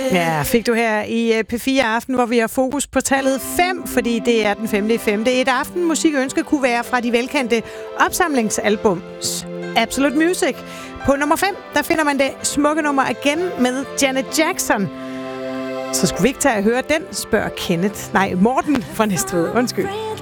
Ja, fik du her i P4 Aften, hvor vi har fokus på tallet 5, fordi det er den 5.5. Et aftenmusikønske kunne være fra de velkendte opsamlingsalbums Absolute Music. På nummer 5, der finder man det smukke nummer igen med Janet Jackson. Så skulle vi ikke tage at høre den, spørger Morten fra Næstved. Undskyld.